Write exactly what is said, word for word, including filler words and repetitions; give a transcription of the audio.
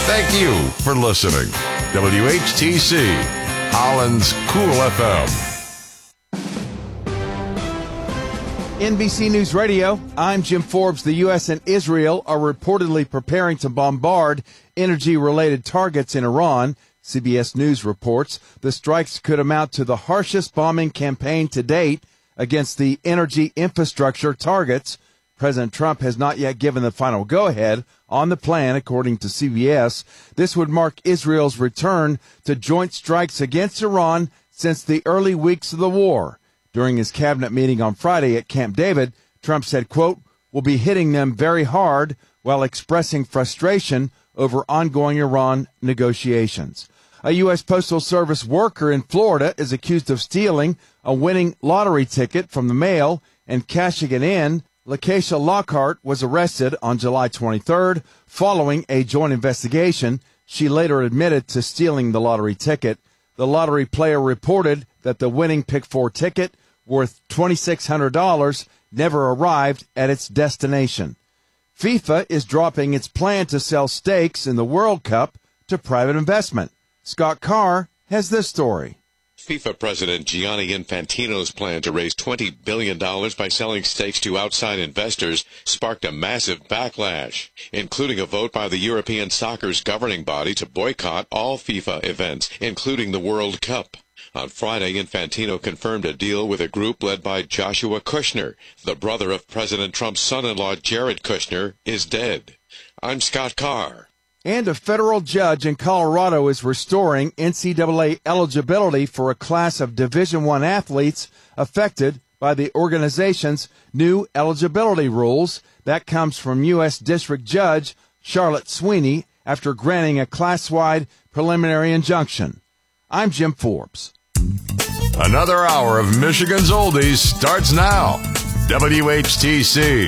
Thank you for listening. W H T C, Holland's Cool F M. N B C News Radio, I'm Jim Forbes. The U S and Israel are reportedly preparing to bombard energy-related targets in Iran. C B S News reports the strikes could amount to the harshest bombing campaign to date against the energy infrastructure targets. President Trump has not yet given the final go-ahead on the plan, according to C B S. This would mark Israel's return to joint strikes against Iran since the early weeks of the war. During his cabinet meeting on Friday at Camp David, Trump said, quote, "We'll be hitting them very hard," while expressing frustration over ongoing Iran negotiations. A U S Postal Service worker in Florida is accused of stealing a winning lottery ticket from the mail and cashing it in. Lakeisha Lockhart was arrested on July twenty-third following a joint investigation. She later admitted to stealing the lottery ticket. The lottery player reported that the winning Pick four ticket, worth twenty-six hundred dollars, never arrived at its destination. FIFA is dropping its plan to sell stakes in the World Cup to private investment. Scott Carr has this story. FIFA President Gianni Infantino's plan to raise twenty billion dollars by selling stakes to outside investors sparked a massive backlash, including a vote by the European soccer's governing body to boycott all FIFA events, including the World Cup. On Friday, Infantino confirmed a deal with a group led by Joshua Kushner. The brother of President Trump's son-in-law, Jared Kushner, is dead. I'm Scott Carr. And a federal judge in Colorado is restoring N C double A eligibility for a class of Division I athletes affected by the organization's new eligibility rules. That comes from U S District Judge Charlotte Sweeney after granting a class-wide preliminary injunction. I'm Jim Forbes. Another hour of Michigan's Oldies starts now. W H T C.